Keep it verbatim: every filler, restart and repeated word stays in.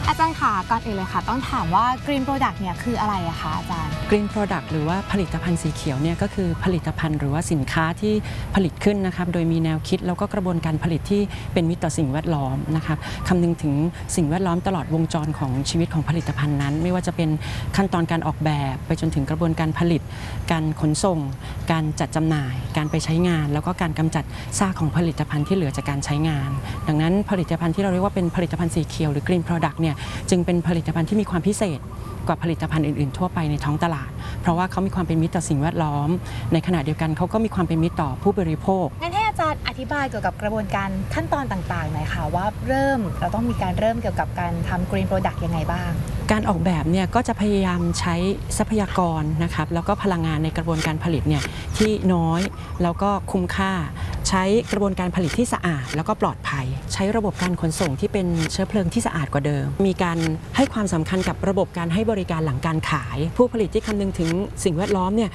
อาจารย์ค่ะก่อนอื่นเลยค่ะต้องถามว่า Green Product เนี่ยคืออะไรอะคะอาจารย์ Green Product หรือว่าผลิตภัณฑ์สีเขียวเนี่ยก็คือผลิตภัณฑ์หรือว่าสินค้าที่ผลิตขึ้นนะครับโดยมีแนวคิดแล้วก็กระบวนการผลิตที่เป็นมิตรต่อสิ่งแวดล้อมนะครับคำนึงถึงสิ่งแวดล้อมตลอดวงจรของชีวิตของผลิตภัณฑ์นั้นไม่ว่าจะเป็นขั้นตอนการออกแบบไปจนถึงกระบวนการผลิตการขนส่งการจัดจำหน่ายการไปใช้งานแล้วก็การกำจัดซากของผลิตภัณฑ์ที่เหลือจากการใช้งานดังนั้นผลิตภัณฑ์ที่เราเรียกว่าเป็นผลิตภัณฑ์สีเขียวหรือ Green Product เนี่ยจึงเป็นผลิตภัณฑ์ที่มีความพิเศษกว่าผลิตภัณฑ์อื่นๆทั่วไปในท้องตลาดเพราะว่าเขามีความเป็นมิตรต่อสิ่งแวดล้อมในขณะเดียวกันเขาก็มีความเป็นมิตรต่อผู้บริโภคงั้นให้อาจารย์อธิบายเกี่ยวกับกระบวนการขั้นตอนต่างๆหน่อยค่ะว่าเริ่มเราต้องมีการเริ่มเกี่ยวกับการทำ Green Product ยังไงบ้างการออกแบบเนี่ยก็จะพยายามใช้ทรัพยากรนะครับแล้วก็พลังงานในกระบวนการผลิตเนี่ยที่น้อยแล้วก็คุ้มค่าใช้กระบวนการผลิตที่สะอาดแล้วก็ปลอดภัยใช้ระบบการขนส่งที่เป็นเชื้อเพลิงที่สะอาดกว่าเดิมมีการให้ความสำคัญกับระบบการให้บริการหลังการขายผู้ผลิตที่คำนึงถึงสิ่งแวดล้อมเนี่ย